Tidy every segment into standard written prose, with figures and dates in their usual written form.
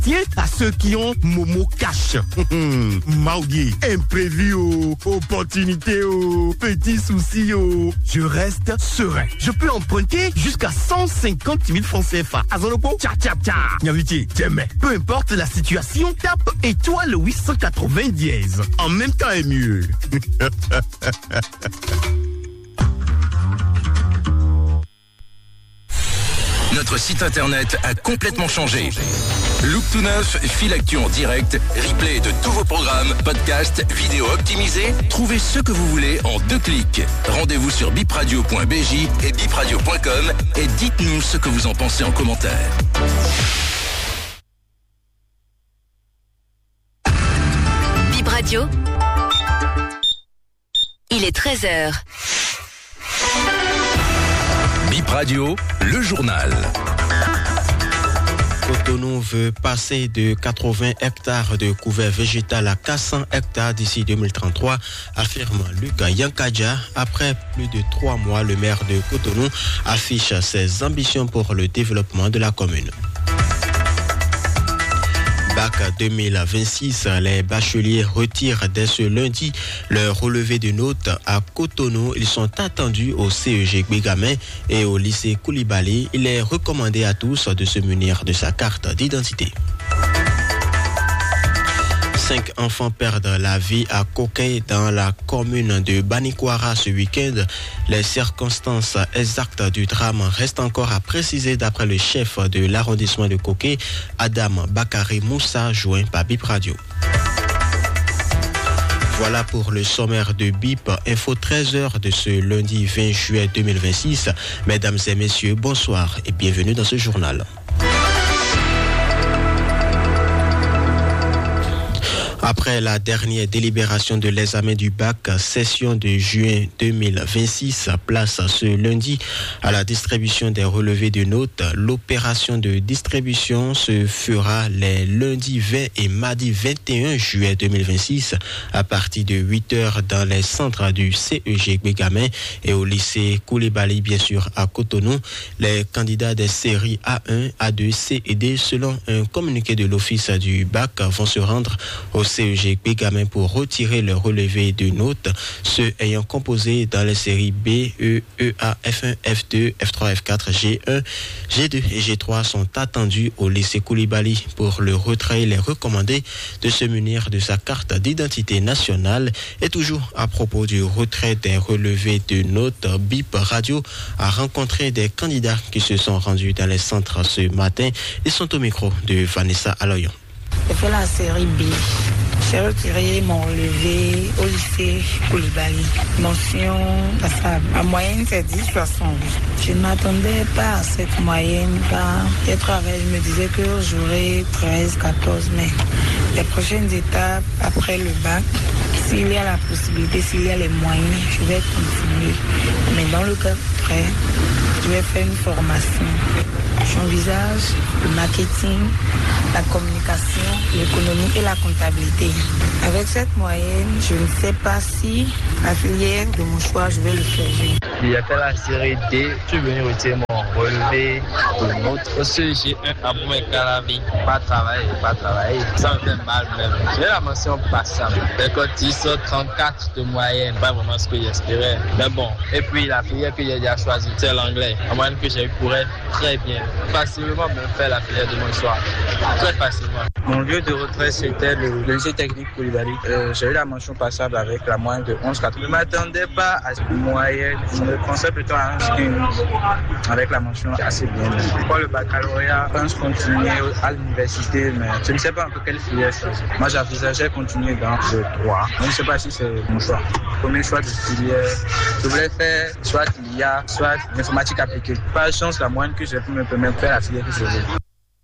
appartient à ceux qui ont Momo Cash. Maudit, imprévu, opportunité, petit souci, je reste serein. Je peux emprunter jusqu'à 150 000 francs CFA. Azolopo, tcha tcha tcha. Nyaviti, jamais. Peu importe la situation, tape étoile 880 dièse. En même temps est mieux. Notre site internet a complètement changé. Look tout neuf, fil actu en direct, replay de tous vos programmes, podcasts, vidéos optimisées. Trouvez ce que vous voulez en 2 clics. Rendez-vous sur bipradio.bj et bipradio.com et dites-nous ce que vous en pensez en commentaire. Bip Radio. Il est 13h. Bip Radio, le journal. Cotonou veut passer de 80 hectares de couvert végétal à 400 hectares d'ici 2033, affirme Luc Yankadja. Après plus de 3 mois, le maire de Cotonou affiche ses ambitions pour le développement de la commune. Bac 2026, les bacheliers retirent dès ce lundi leur relevé de notes à Cotonou. Ils sont attendus au CEG Bégamin et au lycée Koulibaly. Il est recommandé à tous de se munir de sa carte d'identité. 5 enfants perdent la vie à Coquet dans la commune de Banikwara ce week-end. Les circonstances exactes du drame restent encore à préciser d'après le chef de l'arrondissement de Coquet, Adam Bakari Moussa, joint par Bip Radio. Voilà pour le sommaire de BIP. Info 13h de ce lundi 20 juillet 2026. Mesdames et messieurs, bonsoir et bienvenue dans ce journal. Après la dernière délibération de l'examen du bac, session de juin 2026, place ce lundi à la distribution des relevés de notes. L'opération de distribution se fera les lundis 20 et mardi 21 juillet 2026 à partir de 8h dans les centres du CEG Bégamin et au lycée Koulibaly, bien sûr, à Cotonou. Les candidats des séries A1, A2, C et D, selon un communiqué de l'office du bac, vont se rendre au CEG Bégamin pour retirer le relevé de notes. Ceux ayant composé dans les séries B, E, EA, F1, F2, F3, F4, G1, G2 et G3 sont attendus au lycée Koulibaly. Pour le retrait, il est recommandé de se munir de sa carte d'identité nationale. Et toujours à propos du retrait des relevés de notes, BIP Radio a rencontré des candidats qui se sont rendus dans les centres ce matin. Ils sont au micro de Vanessa Aloyon. J'ai fait la série B. J'ai retiré mon relevé au lycée Koulibaly. Mention passable. Ma moyenne, c'est 10,60. Je ne m'attendais pas à cette moyenne car les travail, je me disais que j'aurais 13, 14, mais les prochaines étapes après le bac, s'il y a la possibilité, s'il y a les moyens, je vais continuer. Mais dans le cas près, je vais faire une formation. J'envisage le marketing, la communication, l'économie et la comptabilité. Avec cette moyenne, je ne sais pas si la filière de mon choix, je vais le faire. Il a fait la série D, je suis venu retirer mon relevé de notes. J'ai un abonnement calavi, pas travailler, ça me fait mal même. J'ai la mention passable. D'accord, 10,34 de moyenne, pas vraiment ce que j'espérais. Mais bon, et puis la filière que j'ai déjà choisie, c'est l'anglais. La moyenne que j'ai pourrait très bien, facilement me faire la filière de mon choix. Très facilement. Mon lieu de retrait, c'était le lycée technique Koulibaly. J'ai eu la mention passable avec la moyenne de 11,4. Je ne m'attendais pas à cette moyenne. Je me pensais plutôt à un skin avec la mention assez bien. Pour le baccalauréat, je pense continuer à l'université, mais je ne sais pas encore quelle filière choisir. Moi, j'envisageais continuer dans le droit. Je ne sais pas si c'est mon choix. Premier choix de filière, je voulais faire soit l'IA, soit l'informatique appliquée. Pas de chance, la moyenne que j'ai pu me permettre de faire la filière que je veux.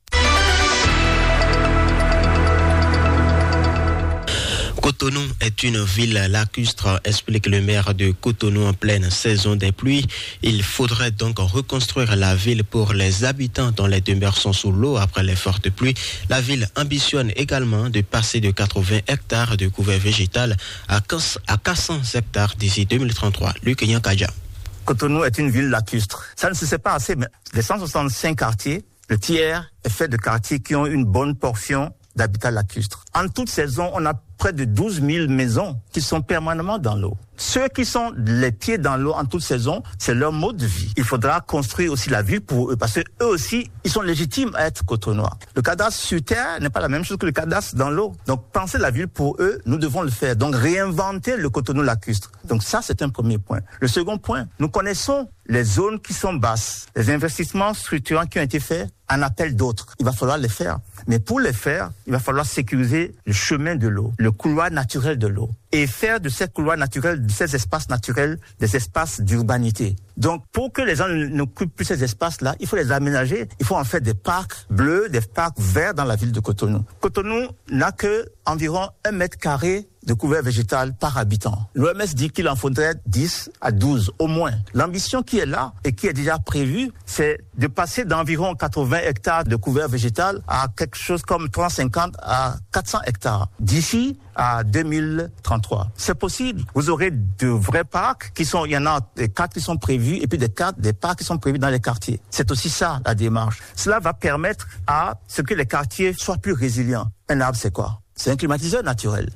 Cotonou est une ville lacustre, explique le maire de Cotonou en pleine saison des pluies. Il faudrait donc reconstruire la ville pour les habitants dont les demeures sont sous l'eau après les fortes pluies. La ville ambitionne également de passer de 80 hectares de couvert végétal à 400 hectares d'ici 2033. Luc Yankadja. Cotonou est une ville lacustre. Ça ne se sait pas assez, mais les 165 quartiers Le tiers est fait de quartiers qui ont une bonne portion d'habitat lacustre. En toute saison, on a près de 12 000 maisons qui sont permanemment dans l'eau. Ceux qui sont les pieds dans l'eau en toute saison, c'est leur mode de vie. Il faudra construire aussi la ville pour eux, parce que eux aussi, ils sont légitimes à être cotonois. Le cadastre sur terre n'est pas la même chose que le cadastre dans l'eau. Donc, penser la ville pour eux, nous devons le faire. Donc, réinventer le cotonou lacustre. Donc, ça, c'est un premier point. Le second point, nous connaissons les zones qui sont basses. Les investissements structurants qui ont été faits en appellent d'autres. Il va falloir les faire. Mais pour les faire, il va falloir sécuriser le chemin de l'eau, le couloir naturel de l'eau, et faire de ces couloirs naturels, de ces espaces naturels, des espaces d'urbanité. Donc, pour que les gens n'occupent plus ces espaces-là, il faut les aménager. Il faut en faire des parcs bleus, des parcs verts dans la ville de Cotonou. Cotonou n'a que environ 1 mètre carré de couvert végétal par habitant. L'OMS dit qu'il en faudrait 10 à 12 au moins. L'ambition qui est là et qui est déjà prévue, c'est de passer d'environ 80 hectares de couvert végétal à quelque chose comme 350 à 400 hectares d'ici à 2033. C'est possible. Vous aurez de vrais parcs qui sont, il y en a 4 qui sont prévus et puis des parcs qui sont prévus dans les quartiers. C'est aussi ça la démarche. Cela va permettre à ce que les quartiers soient plus résilients. Un arbre, c'est quoi? C'est un climatiseur naturel.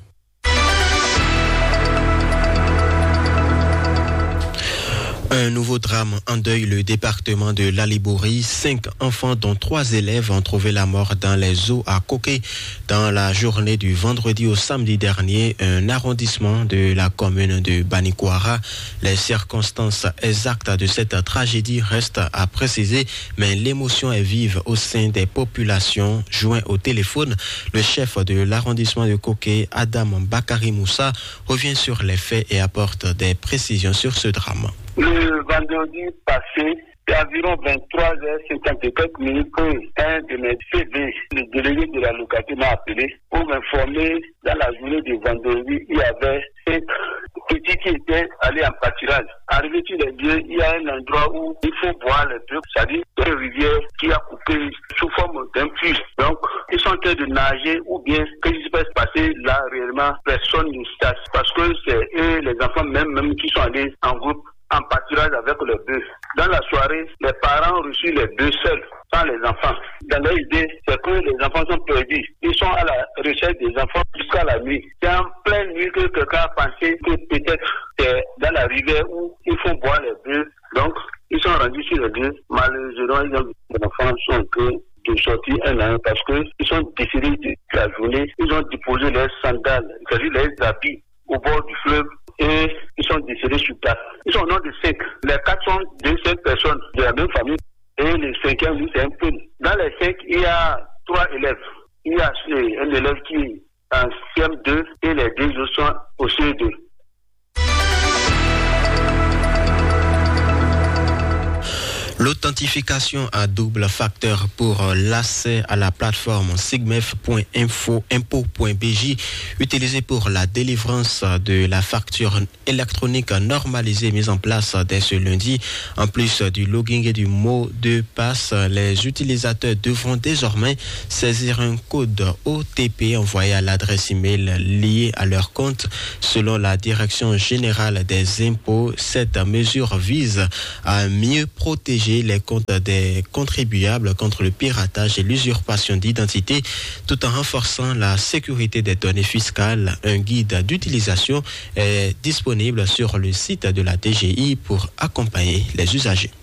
Un nouveau drame endeuille le département de l'Alibori. 5 enfants, dont 3 élèves, ont trouvé la mort dans les eaux à Koké dans la journée du vendredi au samedi dernier, un arrondissement de la commune de Banikwara. Les circonstances exactes de cette tragédie restent à préciser, mais l'émotion est vive au sein des populations. Joint au téléphone, le chef de l'arrondissement de Koké, Adam Bakari Moussa, revient sur les faits et apporte des précisions sur ce drame. Le vendredi passé, c'est environ 23h50 quelques minutes que un de mes CV, le délégué de la localité, m'a appelé pour m'informer dans la journée du vendredi, il y avait 5 petits qui étaient allés en pâturage. Arrivé sur les lieux, il y a un endroit où il faut boire les bœufs, c'est-à-dire une rivière qui a coupé sous forme d'un puits. Donc, ils sont en train de nager ou bien qu'est-ce qui peut se passer là réellement, personne ne sait. Parce que c'est eux, les enfants même qui sont allés en groupe en pâturage avec les bœufs. Dans la soirée, les parents ont reçu les bœufs seuls, sans les enfants. Dans leur idée, c'est que les enfants sont perdus. Ils sont à la recherche des enfants jusqu'à la nuit. C'est en pleine nuit que quelqu'un a pensé que peut-être c'est dans la rivière où il faut boire les bœufs. Donc, ils sont rendus sur les lieux. Malheureusement, les enfants sont un peu de sortir un à un parce qu'ils sont décédés de la journée. Ils ont déposé leurs sandales, c'est-à-dire leurs habits au bord du fleuve. Et ils sont décédés sur place. Ils sont au nom de 5. Les 4 sont de 5 personnes de la même famille. Et le 5e, lui, c'est un peu. Dans les 5, il y a 3 élèves. Il y a un élève qui est en CM2 et les 2 autres sont au CE2. L'authentification à double facteur pour l'accès à la plateforme sigmef.info.impo.bj utilisée pour la délivrance de la facture électronique normalisée mise en place dès ce lundi. En plus du login et du mot de passe, les utilisateurs devront désormais saisir un code OTP envoyé à l'adresse email liée à leur compte. Selon la Direction générale des impôts, cette mesure vise à mieux protéger les comptes des contribuables contre le piratage et l'usurpation d'identité, tout en renforçant la sécurité des données fiscales. Un guide d'utilisation est disponible sur le site de la DGI pour accompagner les usagers.